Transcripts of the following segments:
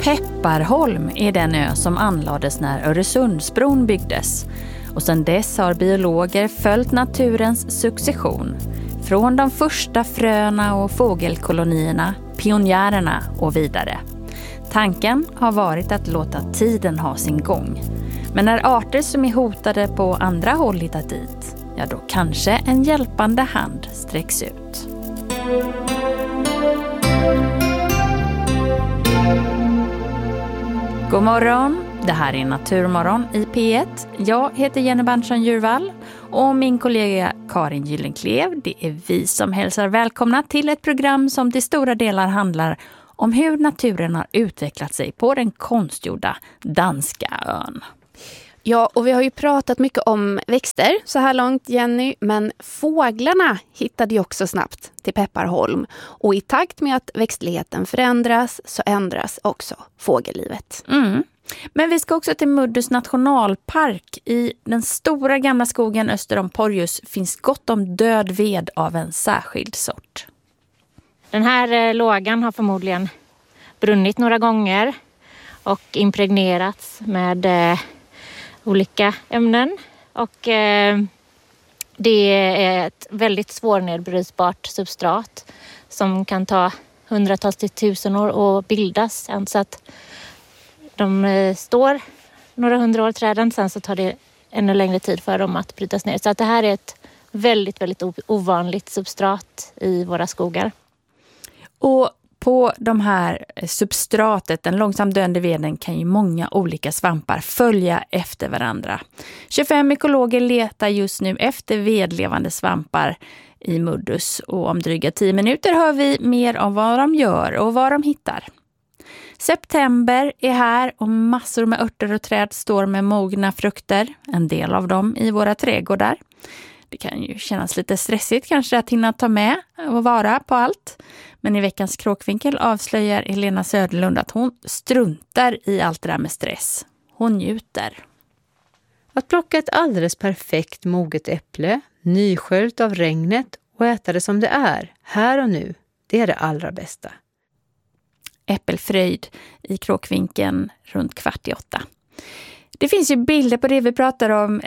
Pepparholm är den ö som anlades när Öresundsbron byggdes. Och sedan dess har biologer följt naturens succession. Från de första fröna och fågelkolonierna, pionjärerna och vidare. Tanken har varit att låta tiden ha sin gång. Men när arter som är hotade på andra håll hittat dit, ja då kanske en hjälpande hand sträcks ut. God morgon, det här är Naturmorgon i P1. Jag heter Jenny Berntsson-Djurvall och min kollega Karin Gyllenklev. Det är vi som hälsar välkomna till ett program som till stora delar handlar om hur naturen har utvecklat sig på den konstgjorda danska ön. Ja, och vi har ju pratat mycket om växter så här långt, Jenny, men fåglarna hittade ju också snabbt till Pepparholm. Och i takt med att växtligheten förändras så ändras också fågellivet. Mm. Men vi ska också till Muddus nationalpark. I den stora gamla skogen öster om Porjus finns gott om död ved av en särskild sort. Den här lågan har förmodligen brunnit några gånger och impregnerats med olika ämnen. Och det är ett väldigt svårnedbrytbart substrat som kan ta hundratals till tusen år att bildas. Så att de står några hundra år träden, sen så tar det ännu längre tid för dem att brytas ner. Så att det här är ett väldigt, väldigt ovanligt substrat i våra skogar. Och på de här substratet, den långsamt döende veden, kan ju många olika svampar följa efter varandra. 25 ekologer letar just nu efter vedlevande svampar i Muddus. Och om dryga 10 minuter hör vi mer om vad de gör och vad de hittar. September är här och massor med örter och träd står med mogna frukter. En del av dem i våra trädgårdar. Det kan ju kännas lite stressigt kanske att hinna ta med och vara på allt. Men i veckans Kråkvinkel avslöjar Helena Söderlund att hon struntar i allt det där med stress. Hon njuter. Att plocka ett alldeles perfekt moget äpple, nysköljt av regnet och äta det som det är, här och nu, det är det allra bästa. Äppelfröjd i Kråkvinkeln runt 7:15. Det finns ju bilder på det vi pratar om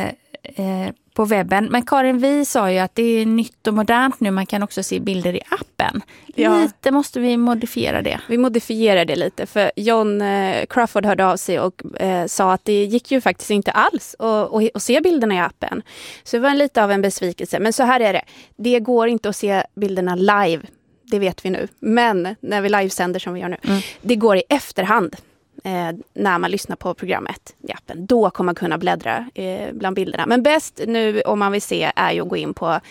på webben. Men Karin, vi sa ju att det är nytt och modernt nu. Man kan också se bilder i appen. Ja. Lite måste vi modifiera det. Vi modifierar det lite för John Crawford hörde av sig och sa att det gick ju faktiskt inte alls att se bilderna i appen. Så det var lite av en besvikelse. Men så här är det. Det går inte att se bilderna live. Det vet vi nu. Men när vi livesänder som vi gör nu. Det går i efterhand. När man lyssnar på programmet i appen. Då kommer man kunna bläddra bland bilderna. Men bäst nu om man vill se är ju att gå in på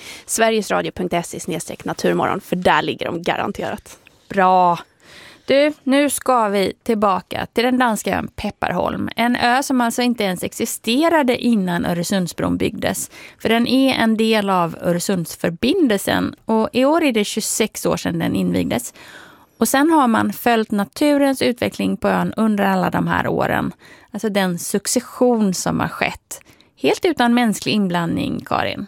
sverigesradio.se/naturmorgon för där ligger de garanterat. Bra! Du, nu ska vi tillbaka till den danska ön Pepparholm. En ö som alltså inte ens existerade innan Öresundsbron byggdes. För den är en del av Öresundsförbindelsen och i år är det 26 år sedan den invigdes. Och sen har man följt naturens utveckling på ön under alla de här åren. Alltså den succession som har skett. Helt utan mänsklig inblandning, Karin.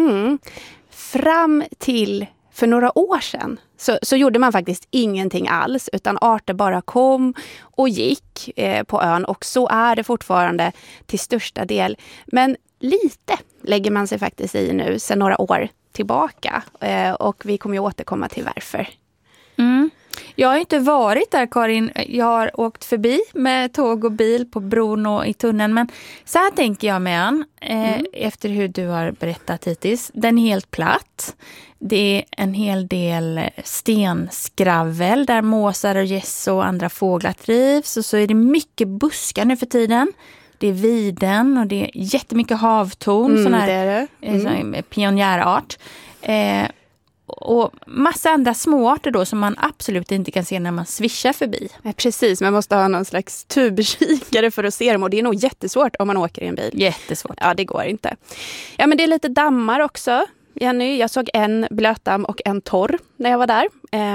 Fram till för några år sedan så gjorde man faktiskt ingenting alls. Utan arter bara kom och gick på ön. Och så är det fortfarande till största del. Men lite lägger man sig faktiskt i nu sedan några år tillbaka. Och vi kommer ju återkomma till varför. Jag har inte varit där, Karin. Jag har åkt förbi med tåg och bil på bron och i tunneln. Men så här tänker jag med ön, efter hur du har berättat hittills. Den är helt platt. Det är en hel del stenskravel där måsar och gäss och andra fåglar trivs. Och så är det mycket buskar nu för tiden. Det är viden och det är jättemycket havtorn. Sån här pionjärart. Och massa andra småarter då som man absolut inte kan se när man svischar förbi. Ja, precis, man måste ha någon slags tubkikare för att se dem och det är nog jättesvårt om man åker i en bil. Jättesvårt. Ja, det går inte. Ja, men det är lite dammar också, Jenny. Jag såg en blötdamm och en torr när jag var där.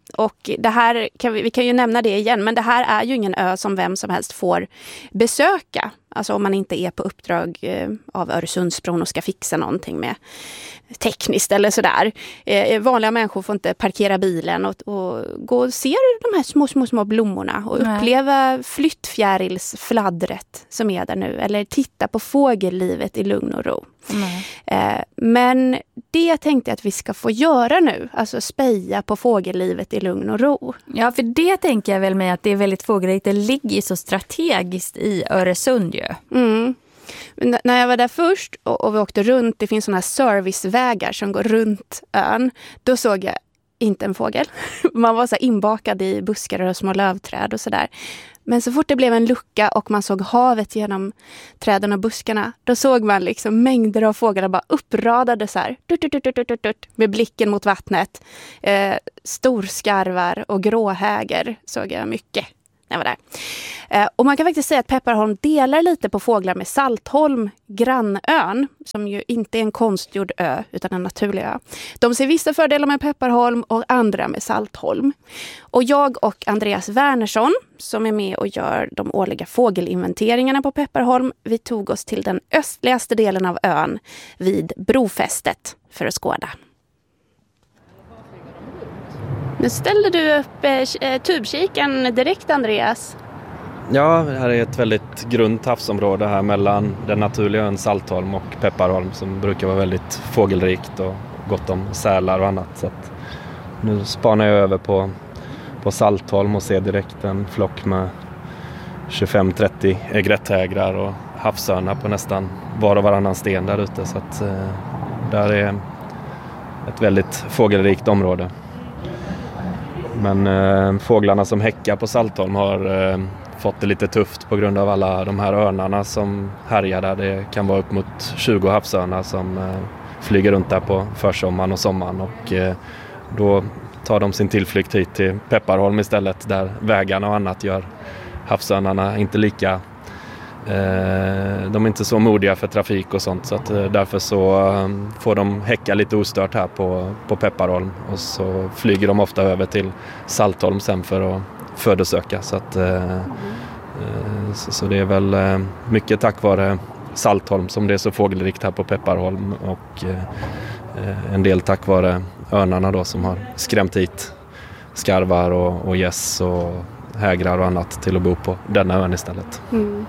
Och det här vi kan ju nämna det igen, men det här är ju ingen ö som vem som helst får besöka. Alltså om man inte är på uppdrag av Öresundsbron och ska fixa någonting med tekniskt eller sådär. Vanliga människor får inte parkera bilen och gå och se de här små blommorna och uppleva flyttfjärilsfladdret som är där nu. Eller titta på fågellivet i lugn och ro. Men det tänkte jag att vi ska få göra nu. Alltså speja på fågellivet i lugn och ro. Ja, för det tänker jag väl med att det är väldigt fågelrikt. Det ligger så strategiskt i Öresund ju. När jag var där först och vi åkte runt, det finns såna här servicevägar som går runt ön. Då såg jag inte en fågel. Man var så inbakad i buskar och små lövträd och sådär. Men så fort det blev en lucka och man såg havet genom träden och buskarna, då såg man liksom mängder av fåglar bara uppradade så här, med blicken mot vattnet. Storskarvar och gråhäger såg jag mycket när jag var där. Och man kan faktiskt säga att Pepparholm delar lite på fåglar med Saltholm, grannön, som ju inte är en konstgjord ö utan en naturlig ö. De ser vissa fördelar med Pepparholm och andra med Saltholm. Och jag och Andreas Wernersson, som är med och gör de årliga fågelinventeringarna på Pepparholm, vi tog oss till den östligaste delen av ön vid brofästet för att skåda. Nu ställde du upp tubkiken direkt, Andreas. Ja, det här är ett väldigt grunt havsområde här mellan den naturliga ön Saltholm och Pepparholm som brukar vara väldigt fågelrikt och gott om sälar och annat. Så att nu spanar jag över på Saltholm och ser direkt en flock med 25-30 egretthägrar och havsörnar på nästan var och varannan sten där ute. Så att där är ett väldigt fågelrikt område. Men fåglarna som häckar på Saltholm har fått det lite tufft på grund av alla de här örnarna som härjar där. Det kan vara upp mot 20 havsörnar som flyger runt där på försommaren och sommaren. Och då tar de sin tillflykt hit till Pepparholm istället, där vägarna och annat gör havsörnarna inte lika... de är inte så modiga för trafik och sånt, så att därför så får de häcka lite ostört här på Pepparholm, och så flyger de ofta över till Saltholm sen för att födosöka. Så att så det är väl mycket tack vare Saltholm som det är så fågelrikt här på Pepparholm, och en del tack vare örnarna då som har skrämt hit skarvar och gäss och hägrar och annat till att bo på denna ön istället.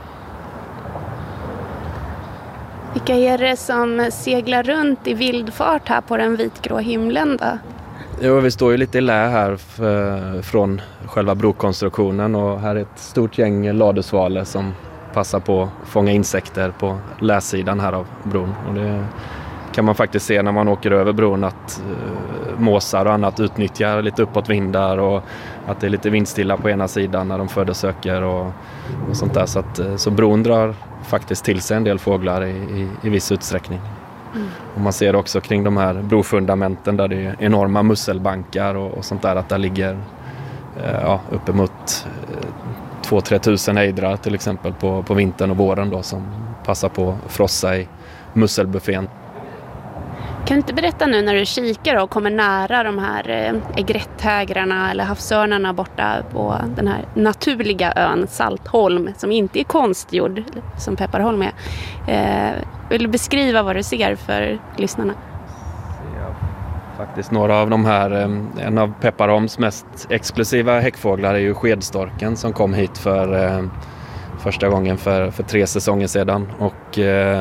Vilka är det som seglar runt i vildfart här på den vitgrå himlen då? Jo, vi står ju lite i lä här från själva brokonstruktionen, och här är ett stort gäng ladusvalor som passar på att fånga insekter på läsidan här av bron. Och det kan man faktiskt se när man åker över bron, att måsar och annat utnyttjar lite uppåtvindar och att det är lite vindstilla på ena sidan när de födosöker och sånt där. Så bron drar faktiskt till sig en del fåglar i viss utsträckning. Och man ser också kring de här brofundamenten där det är enorma musselbankar och sånt där, att där ligger uppemot 2-3 tusen ejdrar till exempel på vintern och våren då, som passar på att frossa i musselbuffén. Kan du inte berätta nu när du kikar och kommer nära de här egretthägrarna eller havsörnarna borta på den här naturliga ön Saltholm, som inte är konstgjord som Pepparholm är. Vill du beskriva vad du ser för lyssnarna? Ja, faktiskt några av de här, en av Pepparholms mest exklusiva häckfåglar är ju skedstorken som kom hit för första gången för 3 säsonger sedan, och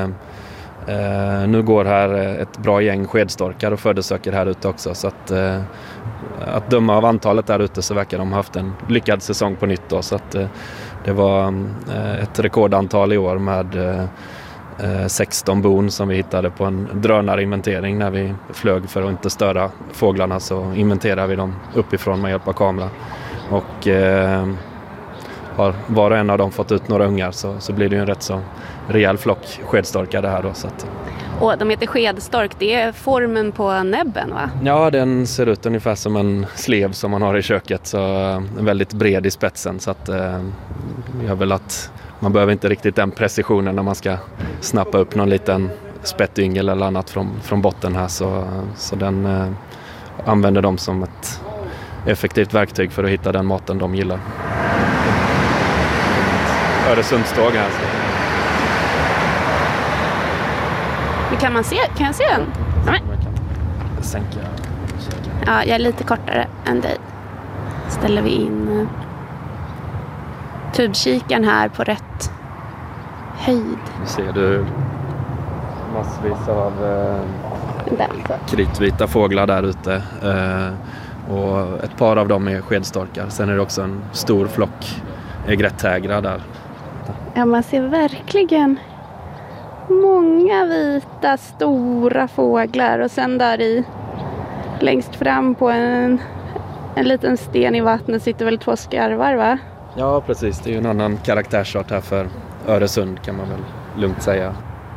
nu går här ett bra gäng skedstorkar och födosöker här ute också, så att döma av antalet där ute så verkar de ha haft en lyckad säsong på nytt då, så att det var ett rekordantal i år med 16 bon som vi hittade på en drönarinventering. När vi flög för att inte störa fåglarna så inventerade vi dem uppifrån med hjälp av kamera, och har var och en av dem fått ut några ungar så blir det ju en rätt så rejäl flock skedstorkar det här då. Så att... Och de heter skedstork, det är formen på näbben va? Ja, den ser ut ungefär som en slev som man har i köket, så väldigt bred i spetsen, så att gör väl att man behöver inte riktigt den precisionen när man ska snappa upp någon liten spettyngel eller annat från botten här, så den använder de som effektivt verktyg för att hitta den maten de gillar. Öresundståg här. Kan jag se den? Jag kan sänka. Ja, jag är lite kortare än dig. Ställer vi in tubkikaren här på rätt höjd. Nu ser du massvis av kritvita fåglar där ute. Och ett par av dem är skedstorkar. Sen är det också en stor flock egretthägrar där. Ja, man ser verkligen många vita stora fåglar. Och sen där i längst fram på en liten sten i vattnet sitter väl 2 skarvar, va? Ja, precis. Det är ju en annan karaktärsart här för Öresund, kan man väl lugnt säga.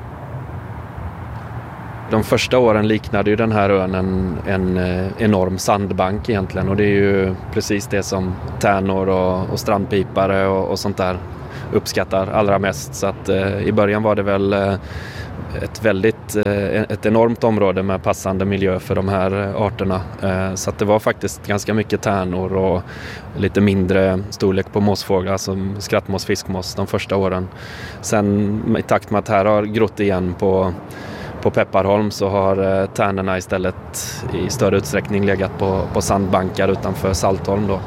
De första åren liknade ju den här ön en enorm sandbank egentligen, och det är ju precis det som tärnor och strandpipare och sånt där uppskattar allra mest. Så att i början var det väl ett enormt område med passande miljö för de här arterna. Så att det var faktiskt ganska mycket tärnor och lite mindre storlek på måsfåglar som skrattmås, fiskmås de första åren. Sen i takt med att här har grott igen på Pepparholm så har tärnorna istället i större utsträckning legat på sandbankar utanför Saltholm då.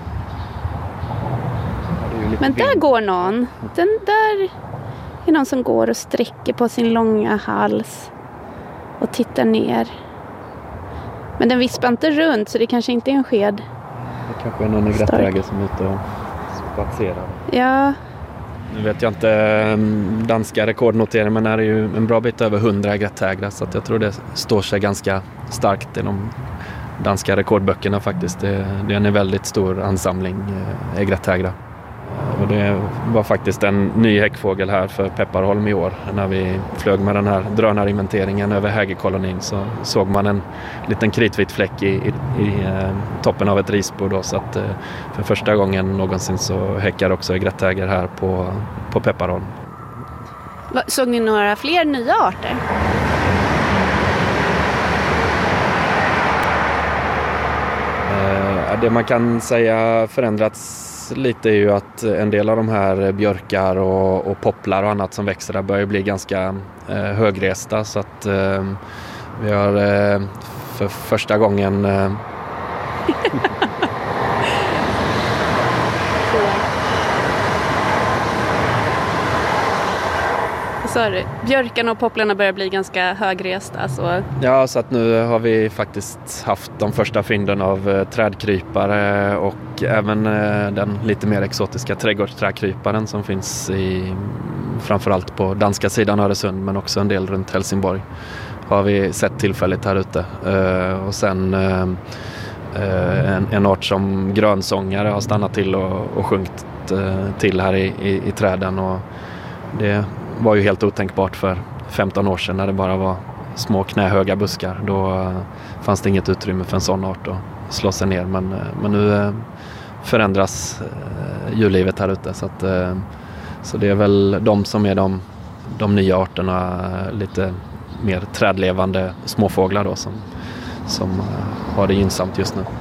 Men där går någon. Den där är någon som går och sträcker på sin långa hals och tittar ner. Men den vispar inte runt, så det kanske inte är en sked. Det kanske är någon egretthäger som är ute och spatserar. Ja. Nu vet jag inte danska rekordnoteringen, men det är ju en bra bit över 100 egretthägrar, så att jag tror det står sig ganska starkt i de danska rekordböckerna faktiskt. Det är en väldigt stor ansamling egretthägrar. Och det var faktiskt en ny häckfågel här för Pepparholm i år. När vi flög med den här drönarinventeringen över hägerkolonin så såg man en liten kritvit fläck i toppen av ett risbo då, så att för första gången någonsin så häckar också egretthäger här på Pepparholm. Såg ni några fler nya arter? Det man kan säga förändrats lite är ju att en del av de här björkar och popplar och annat som växer där börjar bli ganska högresta, så att vi har för första gången Björkarna och popplarna börjar bli ganska högresta. Så. Ja, så att nu har vi faktiskt haft de första fynden av trädkrypare och även den lite mer exotiska trädgårdsträdkryparen som finns framförallt på danska sidan Öresund, men också en del runt Helsingborg har vi sett tillfälligt här ute. Och sen en art som grönsångare har stannat till och sjungit till här i träden, och det var ju helt otänkbart för 15 år sedan när det bara var små knähöga buskar. Då fanns det inget utrymme för en sån art att slå sig ner. Men nu förändras djurlivet här ute. Så det är väl de som är de nya arterna, lite mer trädlevande småfåglar då, som har det gynnsamt just nu.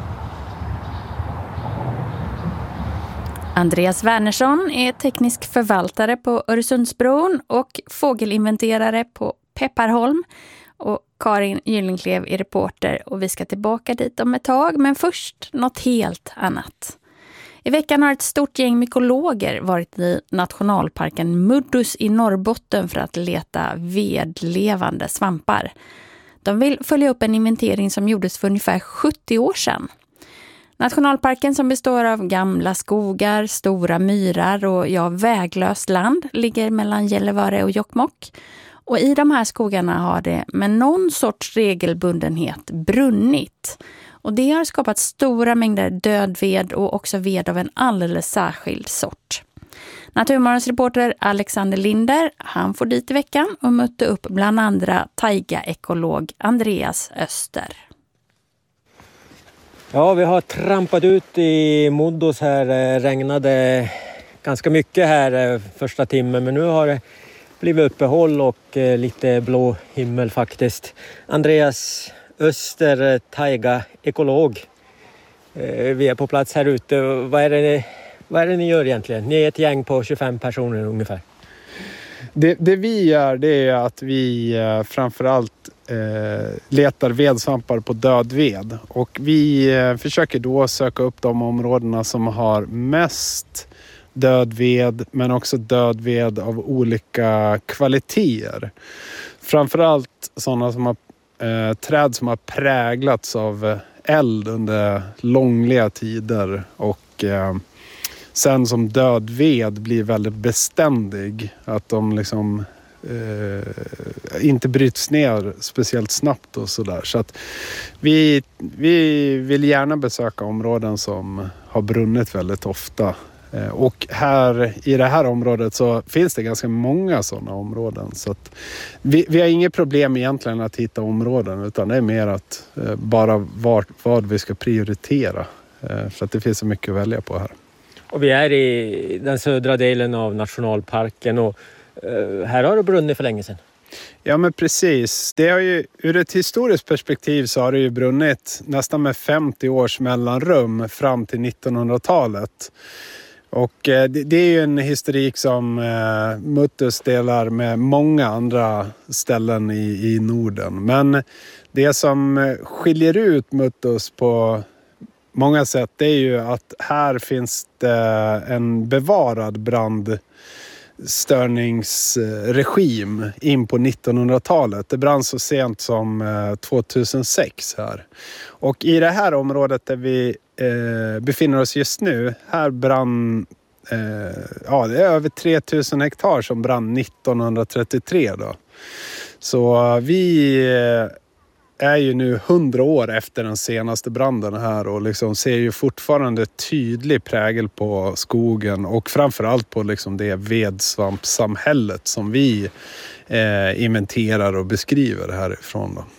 Andreas Wernersson är teknisk förvaltare på Öresundsbron och fågelinventerare på Pepparholm. Och Karin Gyllenklev är reporter, och vi ska tillbaka dit om ett tag, men först något helt annat. I veckan har ett stort gäng mykologer varit i nationalparken Muddus i Norrbotten för att leta vedlevande svampar. De vill följa upp en inventering som gjordes för ungefär 70 år sedan. Nationalparken, som består av gamla skogar, stora myrar och väglöst land, ligger mellan Gällivare och Jokkmokk. Och i de här skogarna har det med någon sorts regelbundenhet brunnit. Och det har skapat stora mängder död ved och också ved av en alldeles särskild sort. Naturmorgons reporter Alexander Linder, han får dit i veckan och mötte upp bland andra taiga-ekolog Andreas Öster. Ja, vi har trampat ut i Muddus här. Regnade ganska mycket här första timmen, men nu har det blivit uppehåll och lite blå himmel faktiskt. Andreas Öster, taiga-ekolog. Vi är på plats här ute. Vad är det ni gör egentligen? Ni är ett gäng på 25 personer ungefär. Det vi gör, det är att vi framförallt letar vedsvampar på död ved. Och vi försöker då söka upp de områdena som har mest död ved, men också död ved av olika kvaliteter. Framförallt sådana som har träd som har präglats av eld under långliga tider och sen som död ved blir väldigt beständig. Att de liksom inte bryts ner speciellt snabbt och sådär. Så att vi vill gärna besöka områden som har brunnit väldigt ofta. Och här i det här området så finns det ganska många sådana områden. Så att vi har inget problem egentligen att hitta områden, utan det är mer att bara vad vi ska prioritera. För att det finns så mycket att välja på här. Och vi är i den södra delen av nationalparken och här har det brunnit för länge sedan. Ja, men precis. Det har ju, ur ett historiskt perspektiv så har det ju brunnit nästan med 50 års mellanrum fram till 1900-talet. Och det är ju en historik som Muttus delar med många andra ställen i Norden. Men det som skiljer ut Muttus på många sätt, det är ju att här finns det en bevarad brandstörningsregim in på 1900-talet. Det brann så sent som 2006 här. Och i det här området där vi befinner oss just nu, här brann det är över 3000 hektar som brann 1933 då. Så vi är ju nu 100 år efter den senaste branden här och liksom ser ju fortfarande tydlig prägel på skogen och framförallt på liksom det vedsvampsamhället som vi inventerar och beskriver härifrån då.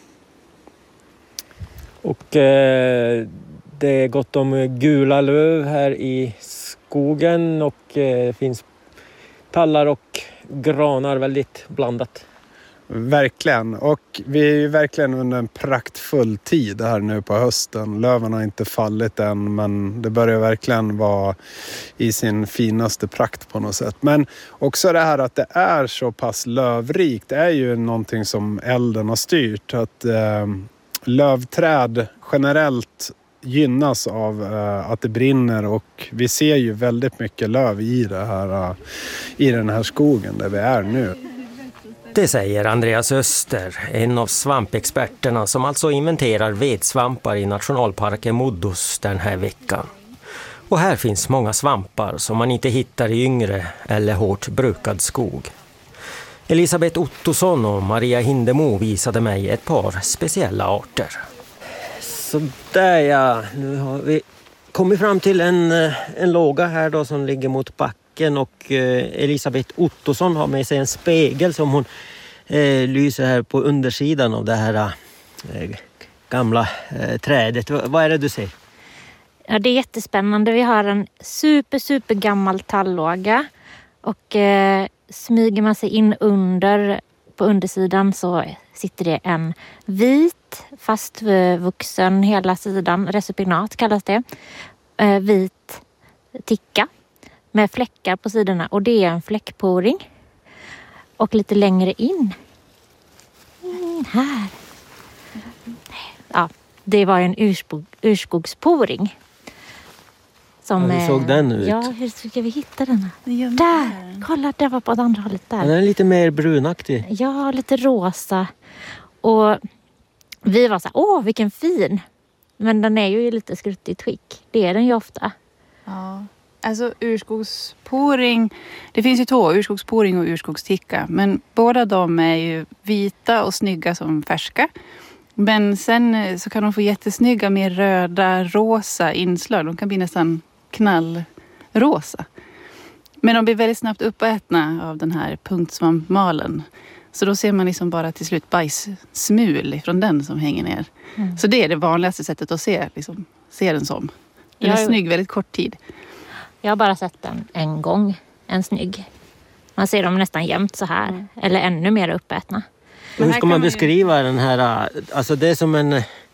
Och det är gott om gula löv här i skogen och det finns tallar och granar, väldigt blandat. Verkligen, och vi är ju verkligen under en praktfull tid här nu på hösten. Löven har inte fallit än, men det börjar verkligen vara i sin finaste prakt på något sätt. Men också det här att det är så pass lövrikt, det är ju någonting som elden har styrt. Att lövträd generellt gynnas av att det brinner och vi ser ju väldigt mycket löv i den här skogen där vi är nu. Det säger Andreas Öster, en av svampexperterna som alltså inventerar vedsvampar i nationalparken Muddus den här veckan. Och här finns många svampar som man inte hittar i yngre eller hårt brukad skog. Elisabeth Ottosson och Maria Hindemo visade mig ett par speciella arter. Så där ja, nu har vi kommit fram till en låga här då som ligger mot backen och Elisabeth Ottosson har med sig en spegel som hon lyser här på undersidan av det här gamla trädet. Vad är det du ser? Ja, det är jättespännande. Vi har en super gammal talllåga och smyger man sig in på undersidan så sitter det en vit, fastvuxen hela sidan, resupinat kallas det, vit ticka med fläckar på sidorna och det är en fläckporing. Och lite längre in, här, ja, det var en urskogsporing. Hur såg den ut? Ja, hur ska vi hitta den? Där, kolla, det var på andra hållet där. Den är lite mer brunaktig. Ja, lite rosa. Och vi var så här, åh vilken fin. Men den är ju i lite skruttigt skick. Det är den ju ofta. Ja, alltså urskogsporing. Det finns ju två, urskogsporing och urskogsticka. Men båda de är ju vita och snygga som färska. Men sen så kan de få jättesnygga mer röda, rosa inslag. De kan bli nästan knallrosa. Men de blir väldigt snabbt uppätna av den här punktsvampmalen. Så då ser man liksom bara till slut bajssmul från den som hänger ner. Mm. Så det är det vanligaste sättet att se den som. Den är snygg väldigt kort tid. Jag har bara sett den en gång, en snygg. Man ser dem nästan jämt så här. Mm. Eller ännu mer uppätna. Hur ska man beskriva den här, alltså det är som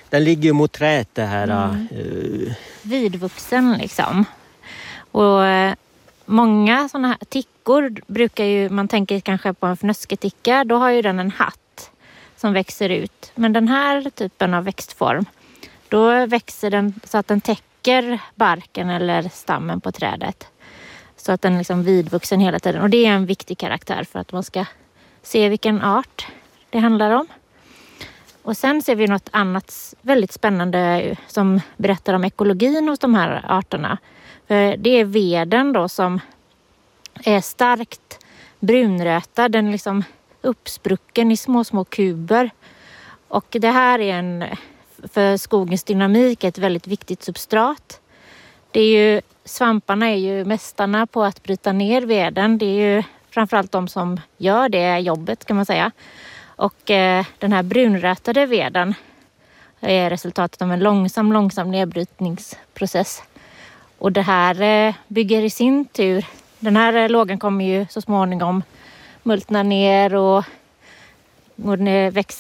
Den ligger ju mot träet det här. Vidvuxen liksom. Och många sådana här tickor brukar ju, man tänker kanske på en fnösketicka, då har ju den en hatt som växer ut. Men den här typen av växtform, då växer den så att den täcker barken eller stammen på trädet. Så att den är liksom vidvuxen hela tiden. Och det är en viktig karaktär för att man ska se vilken art det handlar om. Och sen ser vi något annat väldigt spännande som berättar om ekologin hos de här arterna. Det är veden då som är starkt brunrötad. Den är liksom uppsprucken i små kuber. Och det här är för skogens dynamik ett väldigt viktigt substrat. Svamparna är ju mästarna på att bryta ner veden. Det är ju framförallt de som gör det jobbet kan man säga. Och den här brunrötade veden är resultatet av en långsam nedbrytningsprocess. Och det här bygger i sin tur, den här lågan kommer ju så småningom multna ner och växa